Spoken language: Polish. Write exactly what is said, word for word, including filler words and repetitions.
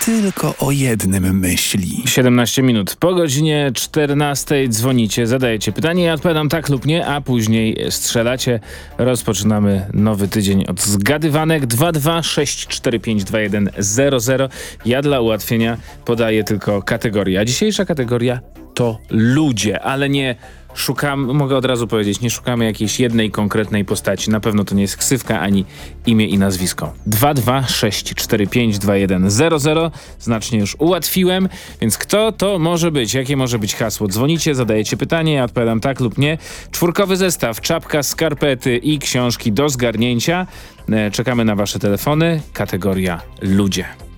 tylko o jednym myśli. siedemnaście minut po godzinie czternastej dzwonicie, zadajecie pytanie, ja odpowiadam tak lub nie, a później strzelacie. Rozpoczynamy nowy tydzień od zgadywanek. Dwa dwa sześć cztery pięć dwa jeden zero zero. Ja dla ułatwienia podaję tylko kategorię. A dzisiejsza kategoria to ludzie, ale nie szukam, mogę od razu powiedzieć, nie szukamy jakiejś jednej konkretnej postaci. Na pewno to nie jest ksywka ani imię i nazwisko. dwa dwa sześć cztery pięć dwa jeden zero zero. Znacznie już ułatwiłem, więc kto to może być? Jakie może być hasło? Dzwonicie, zadajecie pytanie, ja odpowiadam tak lub nie. Czwórkowy zestaw, czapka, skarpety i książki do zgarnięcia. Czekamy na wasze telefony. Kategoria ludzie.